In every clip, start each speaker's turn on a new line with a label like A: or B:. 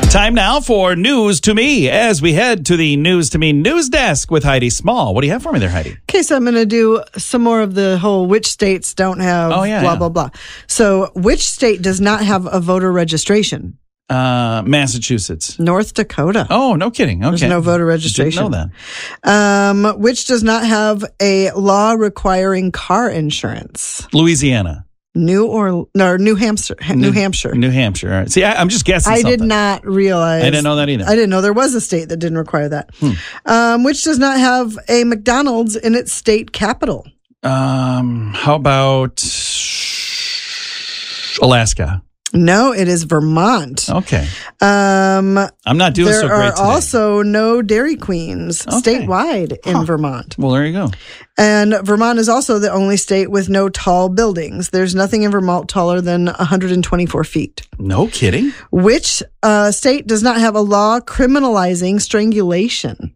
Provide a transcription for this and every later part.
A: Time now for News to Me as we head to the News to Me news desk with Heidi Small. What do you have for me there, Heidi?
B: Okay, so I'm going to do some more of the whole which states don't have blah, blah. So which state does not have a voter registration?
A: Massachusetts.
B: North Dakota.
A: Oh, no kidding. Okay.
B: There's no voter registration.
A: Didn't know that.
B: Which does not have a law requiring car insurance?
A: Louisiana.
B: New Hampshire. New Hampshire.
A: New Hampshire. All right. See, I'm just guessing
B: I
A: something.
B: did not realize.
A: I didn't know that either.
B: I didn't know there was a state that didn't require that. Which does not have a McDonald's in its state capital?
A: How about Alaska?
B: No, it is Vermont.
A: Okay. I'm not doing so great today.
B: There are also no Dairy Queens statewide in Vermont.
A: Well, there you go.
B: And Vermont is also the only state with no tall buildings. There's nothing in Vermont taller than 124 feet.
A: No kidding.
B: Which state does not have a law criminalizing strangulation?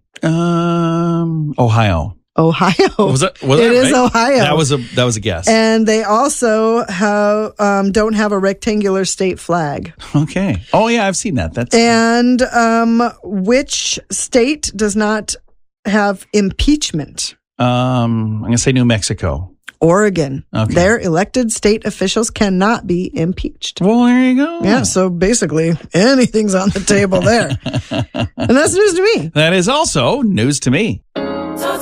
A: Ohio.
B: Ohio.
A: Was it
B: it is
A: right?
B: Ohio.
A: That was a guess.
B: And they also have don't have a rectangular state flag.
A: Okay. Oh yeah, I've seen that.
B: And which state does not have impeachment?
A: I'm going to say New Mexico.
B: Oregon.
A: Okay.
B: Their elected state officials cannot be impeached.
A: Well, there you go.
B: Yeah, so basically anything's on the table there. And that's news to me.
A: That is also news to me.